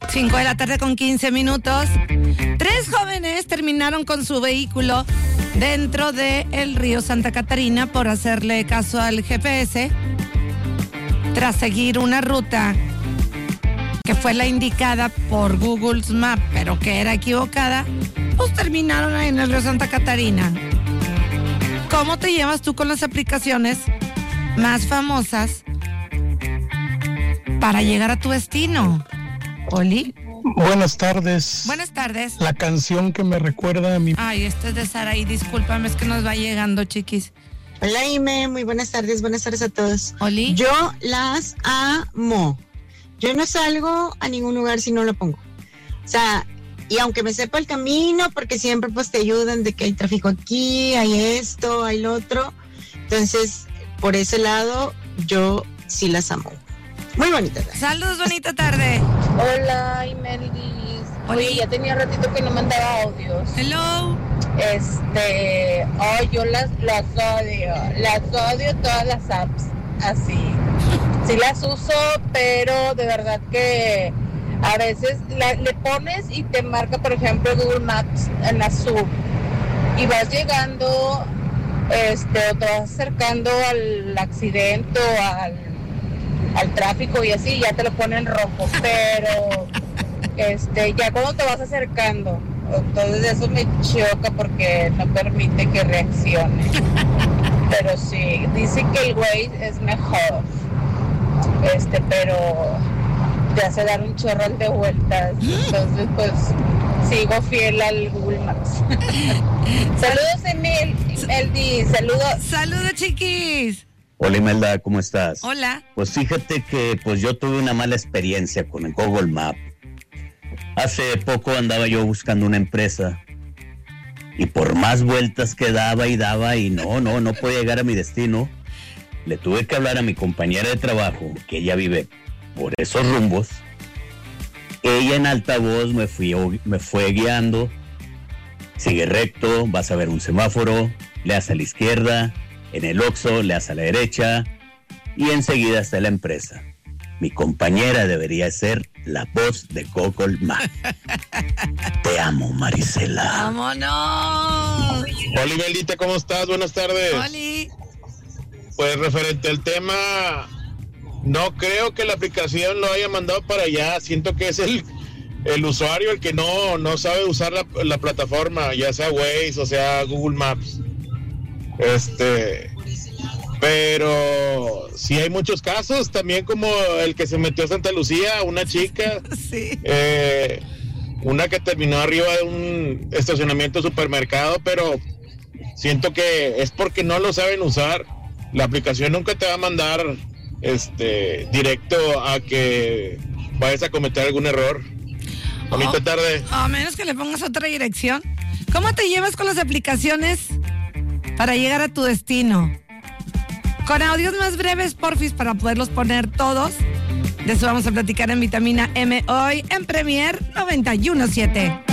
5 de la tarde con 15 minutos. 3 jóvenes terminaron con su vehículo dentro del río Santa Catarina por hacerle caso al GPS. Tras seguir una ruta que fue la indicada por Google Maps, pero que era equivocada, pues terminaron ahí en el río Santa Catarina. ¿Cómo te llevas tú con las aplicaciones más famosas para llegar a tu destino? Oli. Buenas tardes. Buenas tardes. La canción que me recuerda a mi... Ay, este es de Saraí, discúlpame, es que nos va llegando, chiquis. Hola, Ime, muy buenas tardes a todos. Oli. Yo las amo. Yo no salgo a ningún lugar si no lo pongo. O sea, y aunque me sepa el camino, porque siempre pues te ayudan de que hay tráfico aquí, hay esto, hay lo otro. Entonces, por ese lado, yo sí las amo. Muy bonita tarde. Saludos, bonita tarde. Hola, Imelis. Oye, ya tenía ratito que no mandaba audios. Hello. Yo las odio todas las apps, así. Sí las uso, pero de verdad que a veces le pones y te marca, por ejemplo, Google Maps en azul y vas llegando, o te vas acercando al accidente o al tráfico y así, ya te lo pone en rojo, pero ya cuando te vas acercando, entonces eso me choca porque no permite que reaccione. Pero sí, dice que el Waze es mejor, pero te hace dar un chorro de vueltas, entonces pues sigo fiel al Google Maps. Saludos, Eldi, saludos. Saludos, chiquis. Hola, Imelda, ¿cómo estás? Hola. Pues fíjate que yo tuve una mala experiencia con el Google Maps. Hace poco andaba yo buscando una empresa y por más vueltas que daba y no podía llegar a mi destino. Le tuve que hablar a mi compañera de trabajo, que ella vive por esos rumbos. Ella en altavoz me fue guiando. Sigue recto, vas a ver un semáforo, le das a la izquierda, en el Oxxo le das a la derecha y enseguida está la empresa. Mi compañera debería ser la voz de Google Maps. Te amo, Marisela. ¡Vámonos! Hola, Imelita, ¿cómo estás? Buenas tardes. Oli. Pues referente al tema, no creo que la aplicación lo haya mandado para allá. Siento que es el usuario el que no sabe usar la plataforma, ya sea Waze o sea Google Maps. Pero sí hay muchos casos, también como el que se metió a Santa Lucía, una chica, sí. Una que terminó arriba de un estacionamiento supermercado, pero siento que es porque no lo saben usar. La aplicación nunca te va a mandar directo a que vayas a cometer algún error. Bonita tarde. A menos que le pongas otra dirección. ¿Cómo te llevas con las aplicaciones para llegar a tu destino? Con audios más breves, porfis, para poderlos poner todos. De eso vamos a platicar en Vitamina M hoy en Premier 91.7.